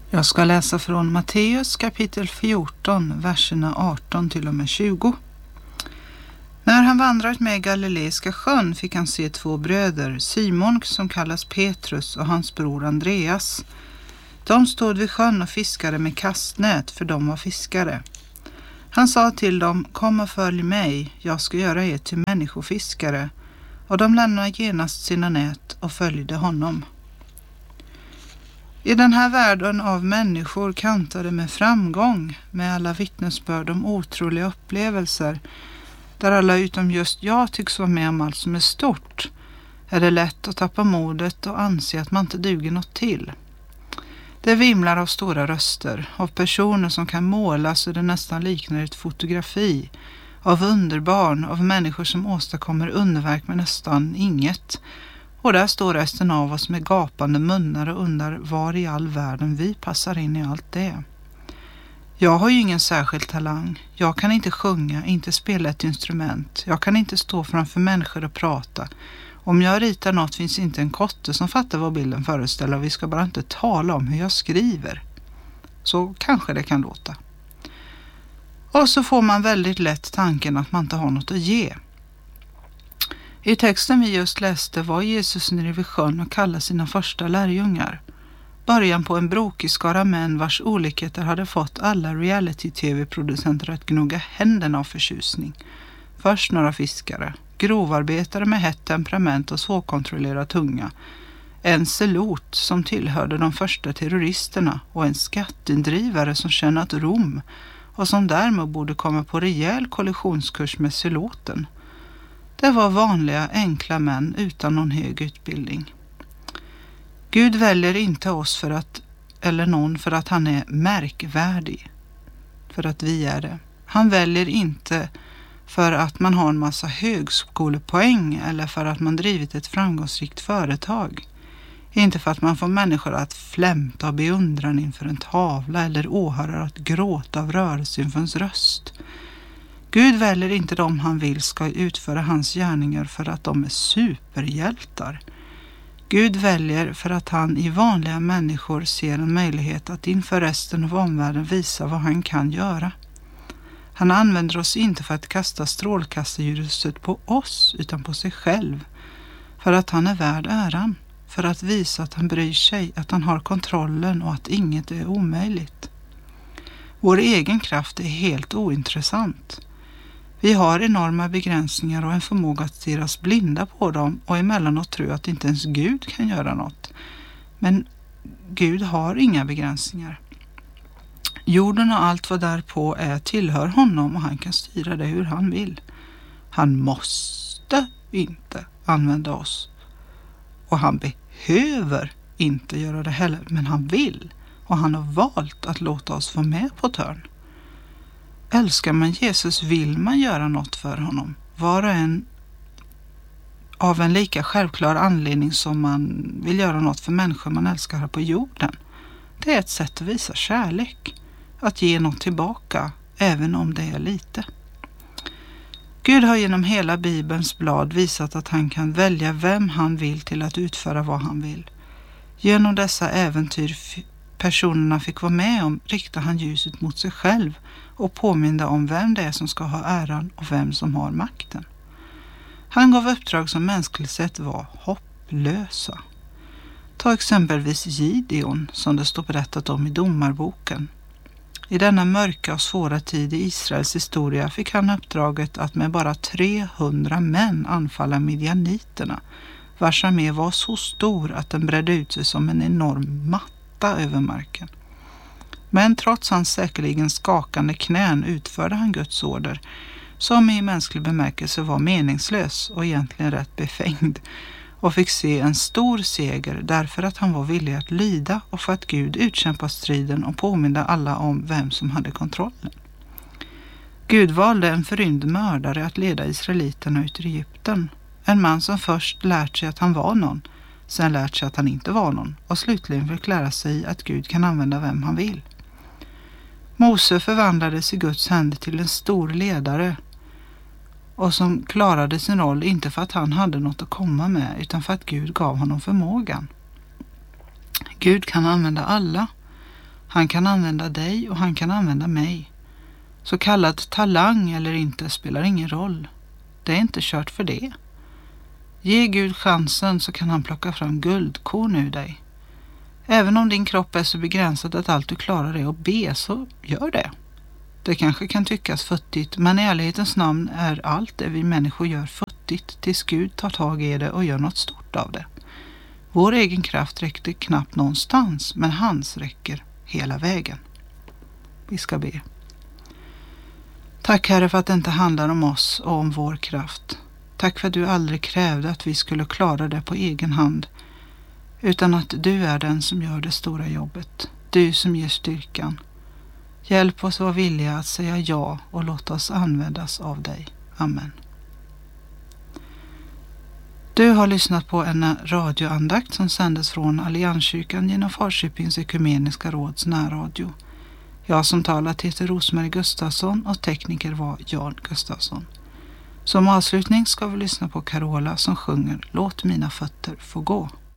Jag ska läsa från Matteus kapitel 14, verserna 18 till och med 20. När han vandrat med Galileiska sjön fick han se två bröder, Simon som kallas Petrus och hans bror Andreas. De stod vid sjön och fiskade med kastnät, för de var fiskare. Han sa till dem: kom och följ mig, jag ska göra er till människofiskare. Och de lämnade genast sina nät och följde honom. I den här världen av människor kantade med framgång, med alla vittnesbörd om otroliga upplevelser, där alla utom just jag tycks vara med om allt som är stort, är det lätt att tappa modet och anse att man inte duger något till. Det vimlar av stora röster, av personer som kan måla så det nästan liknar ett fotografi, av underbarn, av människor som åstadkommer underverk med nästan inget. Och där står resten av oss med gapande munnar och undrar var i all världen vi passar in i allt det. Jag har ju ingen särskild talang. Jag kan inte sjunga, inte spela ett instrument. Jag kan inte stå framför människor och prata. Om jag ritar något finns inte en kotte som fattar vad bilden föreställer, och vi ska bara inte tala om hur jag skriver. Så kanske det kan låta. Och så får man väldigt lätt tanken att man inte har något att ge. I texten vi just läste var Jesus nere vid sjön och kallade sina första lärjungar. Början på en brokig skara män vars olikheter hade fått alla reality-tv-producenter att gnugga händerna av förtjusning. Först några fiskare, grovarbetare med hett temperament och svårkontrollerad tunga. En zelot som tillhörde de första terroristerna och en skatteindrivare som tjänat Rom och som därmed borde komma på rejäl kollisionskurs med zeloten. Det var vanliga, enkla män utan någon hög utbildning. Gud väljer inte oss för att han är märkvärdig, för att vi är det. Han väljer inte för att man har en massa högskolepoäng eller för att man drivit ett framgångsrikt företag. Inte för att man får människor att flämta av beundran inför en tavla eller åhörare att gråta av rörelse inför ens röst. Gud väljer inte dem han vill ska utföra hans gärningar för att de är superhjältar. Gud väljer för att han i vanliga människor ser en möjlighet att inför resten av omvärlden visa vad han kan göra. Han använder oss inte för att kasta strålkastarljuset på oss utan på sig själv. För att han är värd äran. För att visa att han bryr sig, att han har kontrollen och att inget är omöjligt. Vår egen kraft är helt ointressant. Vi har enorma begränsningar och en förmåga att stirra oss blinda på dem och emellanåt tro att inte ens Gud kan göra något. Men Gud har inga begränsningar. Jorden och allt vad därpå är tillhör honom och han kan styra det hur han vill. Han måste inte använda oss. Och han behöver inte göra det heller, men han vill. Och han har valt att låta oss vara med på törn. Älskar man Jesus vill man göra något för honom. Var och en av en lika självklar anledning som man vill göra något för människor man älskar här på jorden. Det är ett sätt att visa kärlek. Att ge något tillbaka, även om det är lite. Gud har genom hela Bibelns blad visat att han kan välja vem han vill till att utföra vad han vill. Genom dessa äventyr personerna fick vara med om riktade han ljuset mot sig själv och påminde om vem det är som ska ha äran och vem som har makten. Han gav uppdrag som mänskligt sett var hopplösa. Ta exempelvis Gideon som det står berättat om i Domarboken. I denna mörka och svåra tid i Israels historia fick han uppdraget att med bara 300 män anfalla midjaniterna, vars armé var så stor att den bredde ut sig som en enorm matta över marken. Men trots hans säkerligen skakande knän utförde han Guds order, som i mänsklig bemärkelse var meningslös och egentligen rätt befängd, och fick se en stor seger därför att han var villig att lyda och för att Gud utkämpade striden och påminde alla om vem som hade kontrollen. Gud valde en förrymd mördare att leda israeliterna ut ur Egypten. En man som först lärt sig att han var någon, sen lärt sig att han inte var någon och slutligen fick lära sig att Gud kan använda vem han vill. Mose förvandlades i Guds händer till en stor ledare och som klarade sin roll inte för att han hade något att komma med utan för att Gud gav honom förmågan. Gud kan använda alla Han kan använda dig och han kan använda mig. Så kallad talang eller inte spelar ingen roll. Det är inte kört för det. Ge Gud chansen så kan han plocka fram guldkorn ur dig. Även om din kropp är så begränsad att allt du klarar är att be, så gör det. Det kanske kan tyckas futtigt, men i ärlighetens namn är allt det vi människor gör futtigt tills Gud tar tag i det och gör något stort av det. Vår egen kraft räckte knappt någonstans, men hans räcker hela vägen. Vi ska be. Tack Herre för att det inte handlar om oss och om vår kraft. Tack för att du aldrig krävde att vi skulle klara det på egen hand, utan att du är den som gör det stora jobbet. Du som ger styrkan. Hjälp oss vara villiga att säga ja och låta oss användas av dig. Amen. Du har lyssnat på en radioandakt som sändes från Allianskyrkan genom Falköpings ekumeniska råds närradio. Jag som talat heter Rosmarie Gustafsson och tekniker var Jan Gustafsson. Som avslutning ska vi lyssna på Carola som sjunger Låt mina fötter få gå.